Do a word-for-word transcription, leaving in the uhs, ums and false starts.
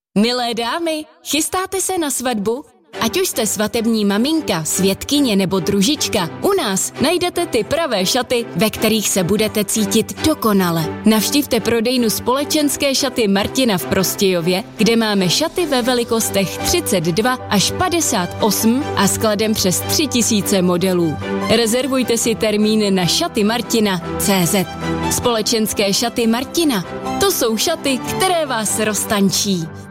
Milé dámy, chystáte se na svatbu? Ať už jste svatební maminka, svědkyně nebo družička, u nás najdete ty pravé šaty, ve kterých se budete cítit dokonale. Navštivte prodejnu Společenské šaty Martina v Prostějově, kde máme šaty ve velikostech třicet dva až padesát osm a skladem přes tři tisíce modelů. Rezervujte si termín na šaty martina tečka cé zet. Společenské šaty Martina. To jsou šaty, které vás roztančí.